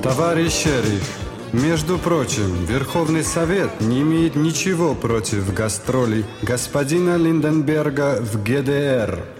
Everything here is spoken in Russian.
Товарищ шериф, между прочим, Верховный Совет не имеет ничего против гастролей господина Линденберга в ГДР.